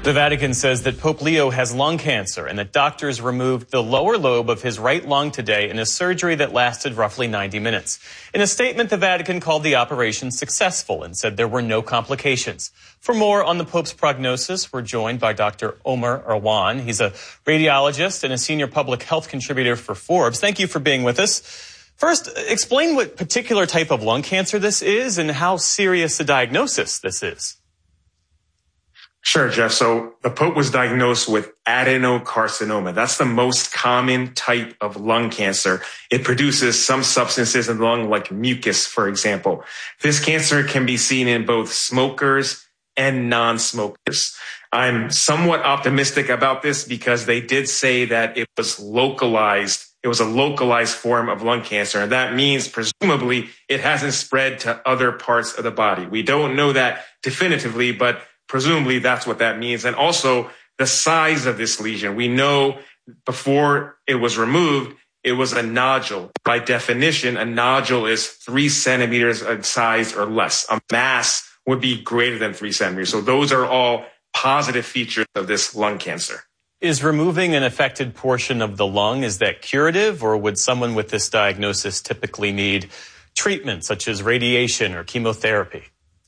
The Vatican says that Pope Leo has lung cancer and that doctors removed the lower lobe of his right lung today in a surgery that lasted roughly 90 minutes. In a statement, the Vatican called the operation successful and said there were no complications. For more on the Pope's prognosis, we're joined by Dr. Omer Arwan. He's a radiologist and a senior public health contributor for Forbes. Thank you for being with us. First, explain what particular type of lung cancer this is and how serious a diagnosis this is. Sure, Jeff. So the Pope was diagnosed with adenocarcinoma. That's the most common type of lung cancer. It produces some substances in the lung like mucus, for example. This cancer can be seen in both smokers and non-smokers. I'm somewhat optimistic about this because they did say that it was localized. It was a localized form of lung cancer. And that means presumably it hasn't spread to other parts of the body. We don't know that definitively, but presumably that's what that means. And also the size of this lesion. We know before it was removed, it was a nodule. By definition, a nodule is 3 centimeters in size or less. A mass would be greater than 3 centimeters. So those are all positive features of this lung cancer. Is removing an affected portion of the lung, is that curative, or would someone with this diagnosis typically need treatment such as radiation or chemotherapy?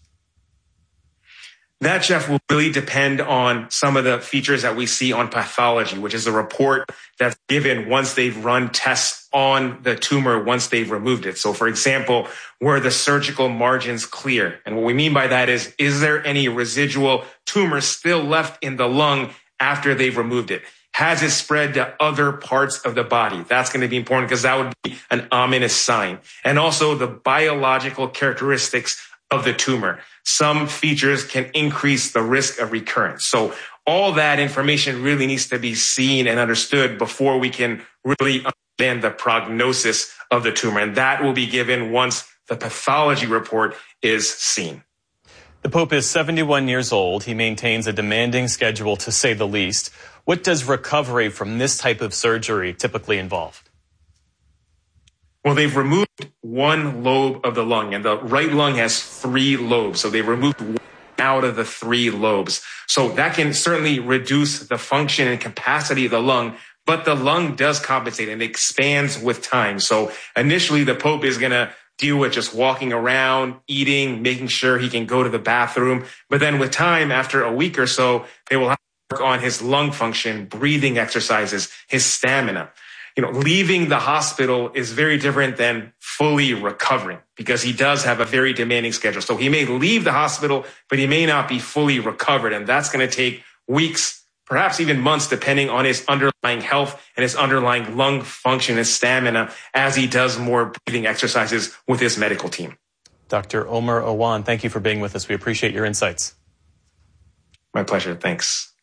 That, Jeff, will really depend on some of the features that we see on pathology, which is a report that's given once they've run tests on the tumor, once they've removed it. So, for example, were the surgical margins clear? And what we mean by that is there any residual tumor still left in the lung after they've removed it? Has it spread to other parts of the body? That's going to be important because that would be an ominous sign. And also the biological characteristics of the tumor. Some features can increase the risk of recurrence. So all that information really needs to be seen and understood before we can really understand the prognosis of the tumor. And that will be given once the pathology report is seen. The Pope is 71 years old. He maintains a demanding schedule, to say the least. What does recovery from this type of surgery typically involve? Well, they've removed one lobe of the lung, and the right lung has 3 lobes. So they removed one out of the 3 lobes. So that can certainly reduce the function and capacity of the lung, but the lung does compensate and expands with time. So initially the Pope is going to deal with just walking around, eating, making sure he can go to the bathroom. But then with time, after a week or so, they will have to work on his lung function, breathing exercises, his stamina. Leaving the hospital is very different than fully recovering because he does have a very demanding schedule. So he may leave the hospital, but he may not be fully recovered. And that's going to take weeks, perhaps even months, depending on his underlying health and his underlying lung function and stamina as he does more breathing exercises with his medical team. Dr. Omer Arwan, thank you for being with us. We appreciate your insights. My pleasure. Thanks.